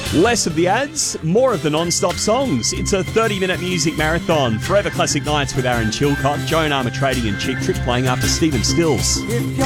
Less of the ads, more of the non-stop songs. It's a 30-minute music marathon. Forever Classic Nights with Aaron Chilcott, Joan Armatrading and Cheap Trick playing after Stephen Stills. If you're